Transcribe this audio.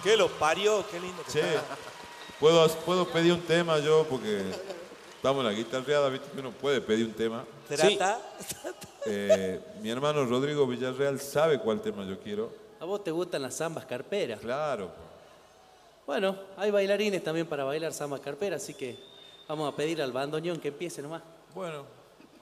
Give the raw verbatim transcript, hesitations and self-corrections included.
¿Qué lo parió? Qué lindo que Che, está. ¿puedo, puedo pedir un tema yo? Porque estamos en la guitarreada, ¿viste? Que uno puede pedir un tema. ¿Trata? Eh, mi hermano Rodrigo Villarreal sabe cuál tema yo quiero. ¿A vos te gustan las zambas carperas? Claro. Bueno, hay bailarines también para bailar zambas carperas, así que vamos a pedir al bandoneón que empiece nomás. Bueno.